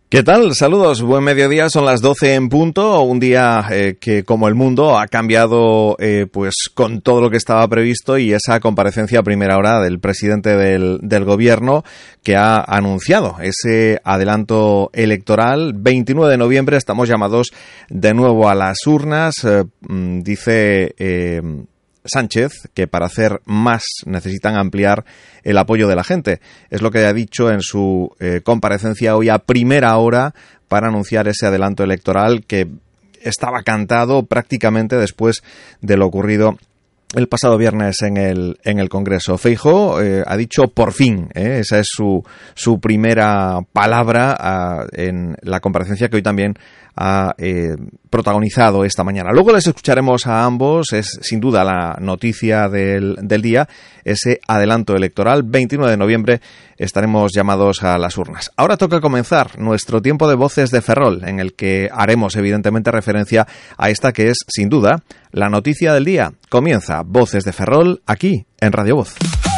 ¿Qué tal? Saludos, buen mediodía, son las 12 en punto, un día que como el mundo ha cambiado pues con todo lo que estaba previsto y esa comparecencia a primera hora del presidente del gobierno que ha anunciado ese adelanto electoral. 29 de noviembre estamos llamados de nuevo a las urnas, dice Sánchez que para hacer más necesitan ampliar el apoyo de la gente. Es lo que ha dicho en su comparecencia hoy a primera hora para anunciar ese adelanto electoral que estaba cantado prácticamente después de lo ocurrido el pasado viernes en el Congreso. Feijóo ha dicho por fin, esa es su primera palabra en la comparecencia que hoy también ha protagonizado esta mañana. Luego les escucharemos a ambos, es sin duda la noticia del día, ese adelanto electoral. 29 de noviembre estaremos llamados a las urnas. Ahora toca comenzar nuestro tiempo de Voces de Ferrol, en el que haremos evidentemente referencia a esta que es sin duda la noticia del día. Comienza Voces de Ferrol aquí en Radio Voz.